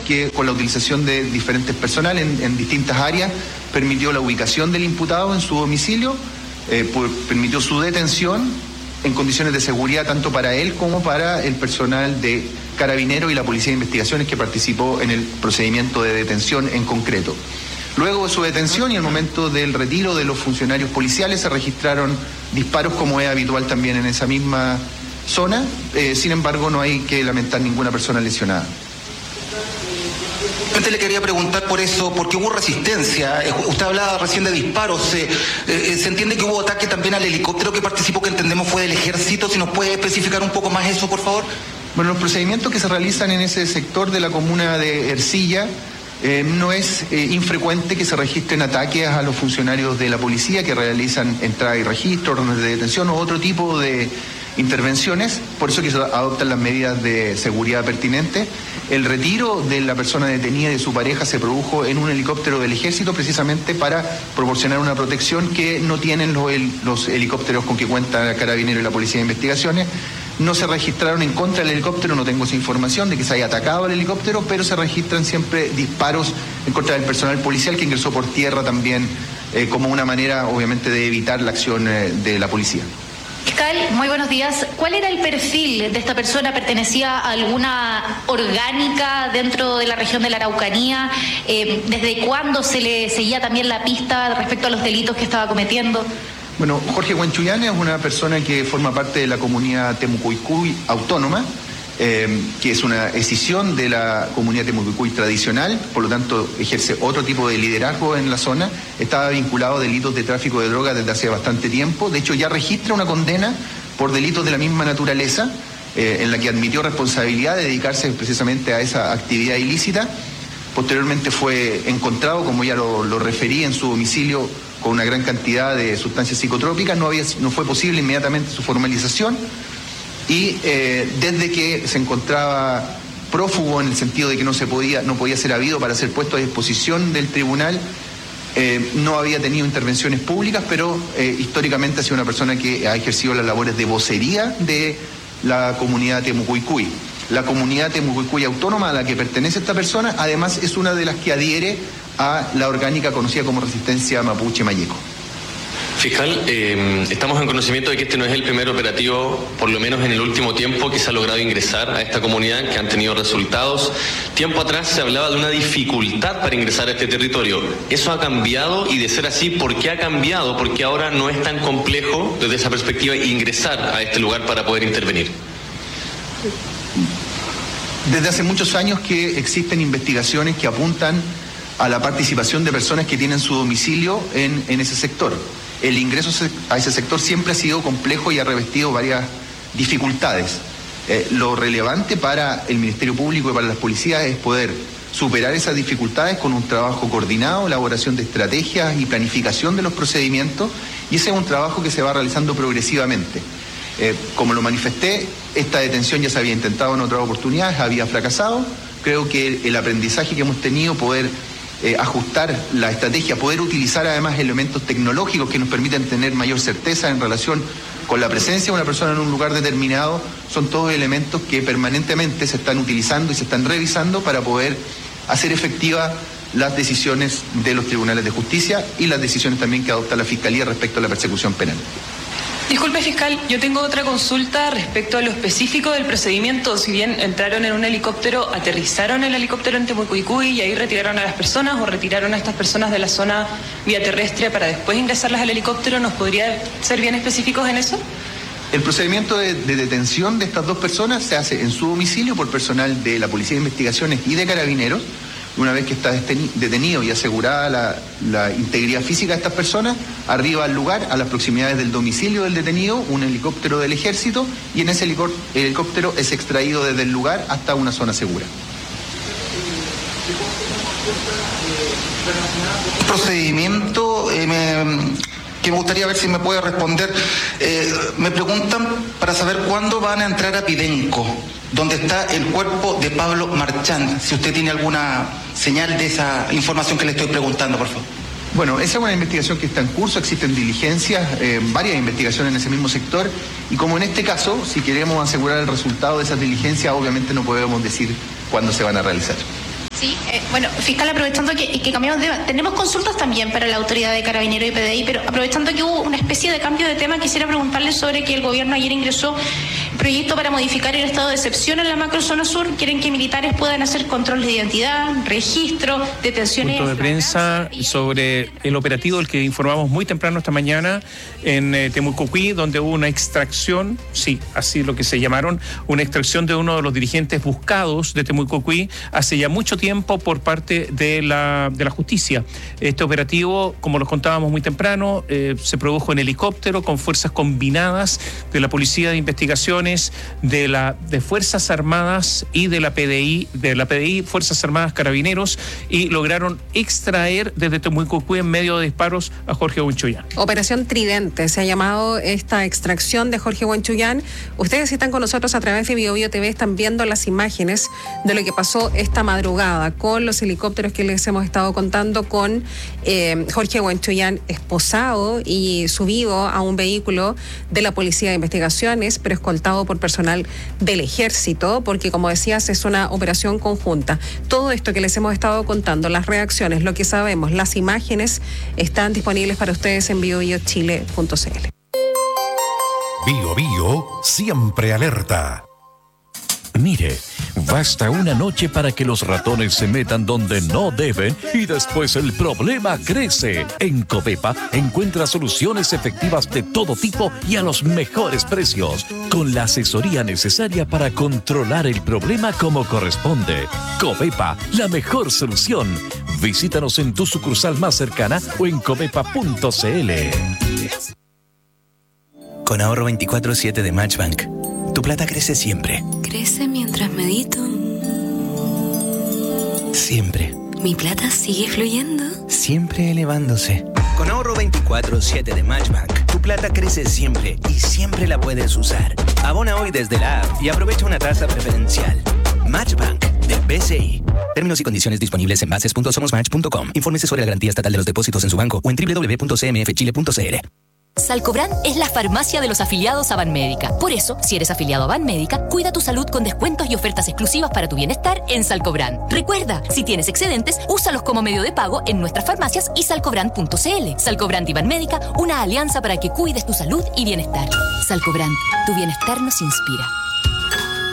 que con la utilización de diferentes personal en distintas áreas permitió la ubicación del imputado en su domicilio, permitió su detención en condiciones de seguridad tanto para él como para el personal de Carabineros y la Policía de Investigaciones que participó en el procedimiento de detención en concreto. Luego de su detención y al momento del retiro de los funcionarios policiales se registraron disparos como es habitual también en esa misma zona, sin embargo no hay que lamentar ninguna persona lesionada. Le quería preguntar por eso, porque hubo resistencia. Usted hablaba recién de disparos. Se entiende que hubo ataque también al helicóptero que participó, que entendemos fue del ejército. Si nos puede especificar un poco más eso, por favor. Bueno, los procedimientos que se realizan en ese sector de la comuna de Ercilla, no es infrecuente que se registren ataques a los funcionarios de la policía que realizan entrada y registro, órdenes de detención o otro tipo de intervenciones, por eso que se adoptan las medidas de seguridad pertinentes. El retiro de la persona detenida y de su pareja se produjo en un helicóptero del ejército precisamente para proporcionar una protección que no tienen los helicópteros con que cuenta Carabineros y la Policía de Investigaciones. No se registraron en contra del helicóptero, no tengo esa información de que se haya atacado al helicóptero, pero se registran siempre disparos en contra del personal policial que ingresó por tierra también, como una manera obviamente de evitar la acción de la policía. Fiscal, muy buenos días. ¿Cuál era el perfil de esta persona? ¿Pertenecía a alguna orgánica dentro de la región de la Araucanía? ¿Desde cuándo se le seguía también la pista respecto a los delitos que estaba cometiendo? Bueno, Jorge Huenchuyane es una persona que forma parte de la comunidad Temucuicui autónoma, que es una escisión de la comunidad Temucuicui tradicional, por lo tanto ejerce otro tipo de liderazgo en la zona. Estaba vinculado a delitos de tráfico de drogas desde hace bastante tiempo. De hecho, ya registra una condena por delitos de la misma naturaleza, en la que admitió responsabilidad de dedicarse precisamente a esa actividad ilícita. Posteriormente fue encontrado, como ya lo referí, en su domicilio con una gran cantidad de sustancias psicotrópicas. No fue posible inmediatamente su formalización. Y desde que se encontraba prófugo en el sentido de que no podía ser habido para ser puesto a disposición del tribunal, no había tenido intervenciones públicas, pero históricamente ha sido una persona que ha ejercido las labores de vocería de la comunidad Temucuicui. La comunidad Temucuicui autónoma a la que pertenece esta persona, además es una de las que adhiere a la orgánica conocida como Resistencia Mapuche Mayeco. Fiscal, estamos en conocimiento de que este no es el primer operativo, por lo menos en el último tiempo, que se ha logrado ingresar a esta comunidad, que han tenido resultados. Tiempo atrás se hablaba de una dificultad para ingresar a este territorio. ¿Eso ha cambiado? Y de ser así, ¿por qué ha cambiado? Porque ahora no es tan complejo, desde esa perspectiva, ingresar a este lugar para poder intervenir. Desde hace muchos años que existen investigaciones que apuntan a la participación de personas que tienen su domicilio en ese sector. El ingreso a ese sector siempre ha sido complejo y ha revestido varias dificultades. Lo relevante para el Ministerio Público y para las policías es poder superar esas dificultades con un trabajo coordinado, elaboración de estrategias y planificación de los procedimientos, y ese es un trabajo que se va realizando progresivamente. Como lo manifesté, esta detención ya se había intentado en otras oportunidades, había fracasado. Creo que el aprendizaje que hemos tenido, poder ajustar la estrategia, poder utilizar además elementos tecnológicos que nos permiten tener mayor certeza en relación con la presencia de una persona en un lugar determinado, son todos elementos que permanentemente se están utilizando y se están revisando para poder hacer efectivas las decisiones de los tribunales de justicia y las decisiones también que adopta la Fiscalía respecto a la persecución penal. Disculpe, fiscal, yo tengo otra consulta respecto a lo específico del procedimiento. Si bien entraron en un helicóptero, aterrizaron el helicóptero en Temucuicui y ahí retiraron a las personas, o retiraron a estas personas de la zona vía terrestre para después ingresarlas al helicóptero, ¿nos podría ser bien específicos en eso? El procedimiento de detención de estas dos personas se hace en su domicilio por personal de la Policía de Investigaciones y de Carabineros. Una vez que está detenido y asegurada la integridad física de estas personas, arriba al lugar, a las proximidades del domicilio del detenido, un helicóptero del Ejército, y en ese helicóptero es extraído desde el lugar hasta una zona segura. Procedimiento que me gustaría ver si me puede responder. Me preguntan para saber cuándo van a entrar a Pidenco, donde está el cuerpo de Pablo Marchand. Si usted tiene alguna señal de esa información que le estoy preguntando, por favor. Bueno, esa es una investigación que está en curso, existen diligencias, varias investigaciones en ese mismo sector, y como en este caso, si queremos asegurar el resultado de esas diligencias, obviamente no podemos decir cuándo se van a realizar. Sí, bueno, fiscal, aprovechando que cambiamos de tema, tenemos consultas también para la autoridad de Carabineros y PDI, pero aprovechando que hubo una especie de cambio de tema, quisiera preguntarle sobre que el gobierno ayer ingresó proyecto para modificar el estado de excepción en la macrozona sur. Quieren que militares puedan hacer control de identidad, registro, detenciones. Punto de prensa sobre el operativo del que informamos muy temprano esta mañana en Temucuicui, donde hubo una extracción, sí, así lo que se llamaron, una extracción de uno de los dirigentes buscados de Temucuicui hace ya mucho tiempo por parte de la justicia. Este operativo, como lo contábamos muy temprano, se produjo en helicóptero con fuerzas combinadas de la Policía de Investigaciones, de Fuerzas Armadas y de la PDI, Fuerzas Armadas, Carabineros, y lograron extraer desde Temucuicui en medio de disparos a Jorge Huanchullán. Operación Tridente se ha llamado esta extracción de Jorge Huanchullán. Ustedes están con nosotros a través de BioBio TV, están viendo las imágenes de lo que pasó esta madrugada con los helicópteros que les hemos estado contando, con Jorge Huanchullán esposado y subido a un vehículo de la Policía de Investigaciones, pero escoltado por personal del Ejército, porque, como decías, es una operación conjunta. Todo esto que les hemos estado contando, las reacciones, lo que sabemos, las imágenes, están disponibles para ustedes en biobiochile.cl. BioBio siempre alerta. Mire, basta una noche para que los ratones se metan donde no deben y después el problema crece. En Covepa encuentra soluciones efectivas de todo tipo y a los mejores precios, con la asesoría necesaria para controlar el problema como corresponde. Covepa, la mejor solución. Visítanos en tu sucursal más cercana o en covepa.cl. Con ahorro 24/7 de Matchbank, tu plata crece siempre. Crece mientras medito. Siempre. Mi plata sigue fluyendo. Siempre elevándose. Con ahorro 24/7 de Matchbank, tu plata crece siempre y siempre la puedes usar. Abona hoy desde la app y aprovecha una tasa preferencial. Matchbank del BCI. Términos y condiciones disponibles en bases.somosmatch.com. Infórmese sobre la garantía estatal de los depósitos en su banco o en www.cmfchile.cl. Salcobran es la farmacia de los afiliados a Banmédica. Por eso, si eres afiliado a Banmédica, cuida tu salud con descuentos y ofertas exclusivas para tu bienestar en Salcobran. Recuerda, si tienes excedentes, úsalos como medio de pago en nuestras farmacias y salcobran.cl. Salcobran y Banmédica, una alianza para que cuides tu salud y bienestar. Salcobran, tu bienestar nos inspira.